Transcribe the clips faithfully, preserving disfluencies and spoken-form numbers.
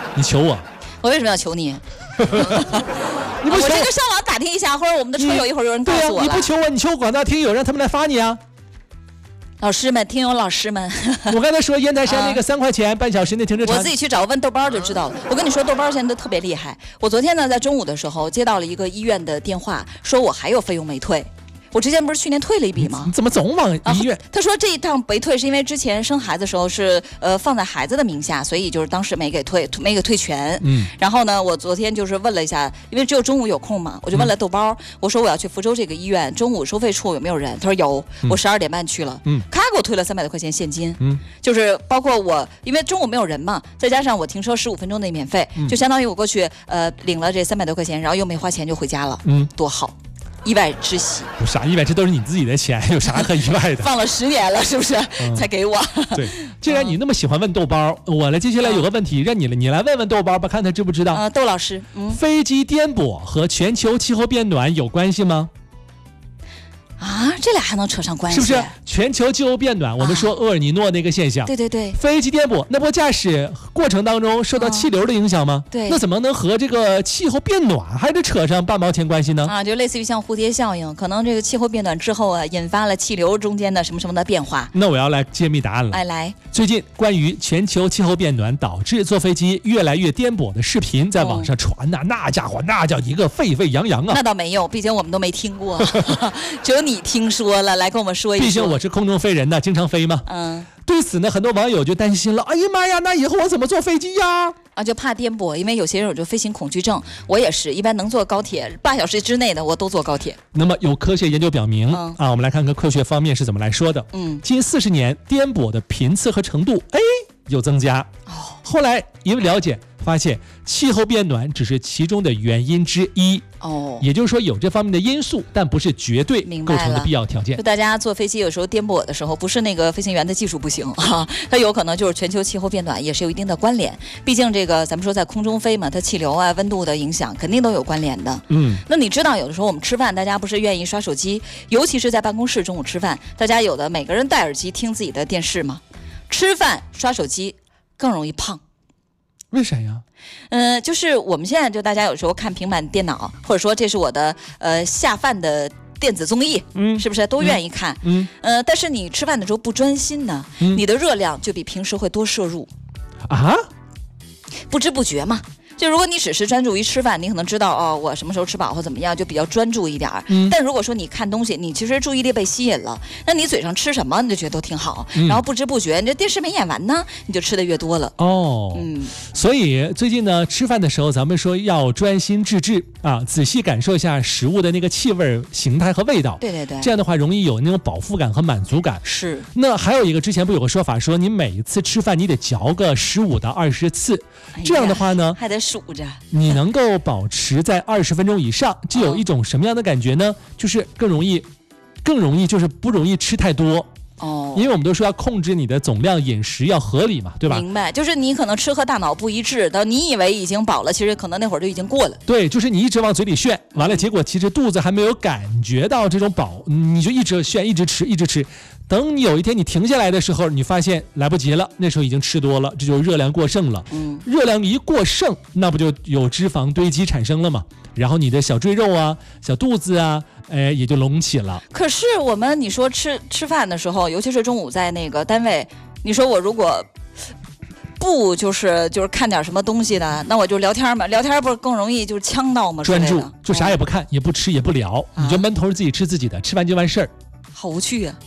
你求我？ 我为什么要求你？ 你不求我？ 我这个上网打听一下，或者我们的车友一会儿有人告诉我了。 对啊，你不求我，你求广大听友，让他们来发你啊。 老师们，听友老师们， 我刚才说烟台山那个三块钱半小时那停车场， 我自己去找问豆包就知道了。我跟你说，豆包现在都特别厉害。我昨天呢，在中午的时候接到了一个医院的电话，说我还有费用没退。我之前不是去年退了一笔吗？ 你怎么总往医院？ 他说这一趟没退是因为之前生孩子的时候是呃放在孩子的名下，所以就是当时没给退，没给退全。嗯。然后呢，我昨天就是问了一下，因为只有中午有空嘛，我就问了豆包，嗯、我说我要去福州这个医院，中午收费处有没有人？他说有，我十二点半去了。嗯。他给我退了三百多块钱现金。嗯。就是包括我，因为中午没有人嘛，再加上我停车十五分钟的免费，嗯、就相当于我过去呃领了这三百多块钱，然后又没花钱就回家了。嗯。多好。意外之喜， 有啥意外？这都是你自己的钱，有啥可意外的？ 放了十年了，是不是？嗯、才给我。 对，既然你那么喜欢问豆包，我来接下来有个问题，让你了，你来问问豆包吧，看他知不知道。 呃，豆老师，嗯， 飞机颠簸和全球气候变暖有关系吗？ 啊，这俩还能扯上关系？ 是不是全球气候变暖？我们说厄尔尼诺那个现象， 啊、对对对， 飞机颠簸，那不驾驶过程当中受到气流的影响吗？ 啊、对， 那怎么能和这个气候变暖还得扯上半毛钱关系呢？ 啊，就类似于像蝴蝶效应，可能这个气候变暖之后啊，引发了气流中间的什么什么的变化。 那我要来揭秘答案了。 哎，来， 最近关于全球气候变暖导致坐飞机越来越颠簸的视频在网上传呐、啊，嗯、那家伙那叫一个沸沸扬扬啊！ 那倒没有，毕竟我们都没听过，只有你听说了。来跟我们说一说， 毕竟我是空中飞人呢，经常飞嘛。嗯，对此呢，很多网友就担心了。哎呀妈呀，那以后我怎么坐飞机呀？ 啊，就怕颠簸，因为有些人有就飞行恐惧症。我也是一般能坐高铁八小时之内的，我都坐高铁。 那么有科学研究表明、嗯、啊，我们来看看科学方面是怎么来说的。嗯，近四十年颠簸的频次和程度，哎，有增加。哦，后来因为了解。发现气候变暖只是其中的原因之一哦，也就是说有这方面的因素，但不是绝对构成的必要条件。 就大家坐飞机有时候颠簸的时候，不是那个飞行员的技术不行啊，它有可能就是全球气候变暖也是有一定的关联。毕竟这个咱们说在空中飞嘛，它气流啊、温度的影响肯定都有关联的。嗯，那你知道有的时候我们吃饭，大家不是愿意刷手机，尤其是在办公室中午吃饭，大家有的每个人戴耳机听自己的电视嘛，吃饭刷手机更容易胖。 为啥呀？ 嗯、呃，就是我们现在就大家有时候看平板电脑，或者说这是我的呃下饭的电子综艺，嗯，是不是都愿意看？嗯，呃，但是你吃饭的时候不专心呢，嗯、你的热量就比平时会多摄入。 啊？ 不知不觉嘛。就如果你只是专注于吃饭，你可能知道哦，我什么时候吃饱或怎么样，就比较专注一点。嗯。但如果说你看东西，你其实注意力被吸引了，那你嘴上吃什么你就觉得都挺好，嗯、然后不知不觉你这电视没演完呢，你就吃的越多了。 哦，嗯。所以最近呢，吃饭的时候咱们说要专心致志啊，仔细感受一下食物的那个气味、形态和味道。 对对对。 这样的话容易有那种饱腹感和满足感。 是。 那还有一个之前不有个说法说，你每一次吃饭你得嚼个十五到二十次，哎、这样的话呢， 还得数着。 你能够保持在二十分钟以上，就有一种什么样的感觉呢？就是更容易，更容易就是不容易吃太多。哦，因为我们都说要控制你的总量饮食要合理嘛，对吧？ 明白，就是你可能吃和大脑不一致，到你以为已经饱了，其实可能那会儿就已经过了。 对，就是你一直往嘴里炫，完了结果其实肚子还没有感觉到这种饱，你就一直炫，一直吃，一直吃。等你有一天你停下来的时候，你发现来不及了，那时候已经吃多了，这就是热量过剩了。嗯，热量一过剩，那不就有脂肪堆积产生了吗？然后你的小赘肉啊、小肚子啊，哎，也就隆起了。 可是我们你说吃吃饭的时候，尤其是中午在那个单位，你说我如果不就是就是看点什么东西的，那我就聊天嘛，聊天不是更容易就是呛到吗？ 专注就啥也不看，嗯、也不吃也不聊，啊、你就闷头自己吃自己的，吃完就完事儿。 好无趣啊！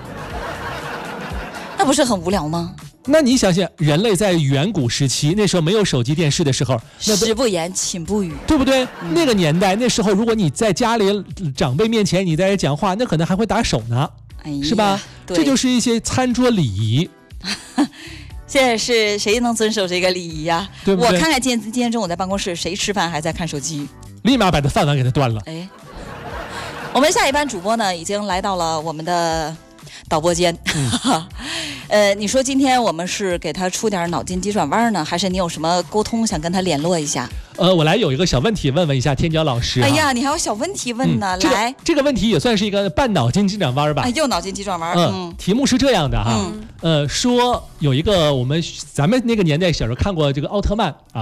那不是很无聊吗？ 那你想想，人类在远古时期，那时候没有手机电视的时候，那食不言，寝不语， 对不对？嗯、那个年代，那时候如果你在家里长辈面前你在这讲话，那可能还会打手呢，哎、是吧？这就是一些餐桌礼仪。 现在是谁能遵守这个礼仪呀？ 对不对？ 我看看今天今天中午在办公室谁吃饭还在看手机， 立马把他饭碗给他端了。 哎，我们下一班主播呢，已经来到了我们的导播间。嗯呃，你说今天我们是给他出点脑筋急转弯呢，还是你有什么沟通想跟他联络一下？ 呃，我来有一个小问题问问一下天骄老师、啊。 哎呀，你还有小问题问呢？嗯、来、 这个，这个问题也算是一个半脑筋急转弯吧？ 哎，又脑筋急转弯。 嗯，嗯题目是这样的哈、啊，嗯、呃，说有一个我们咱们那个年代小时候看过这个奥特曼啊。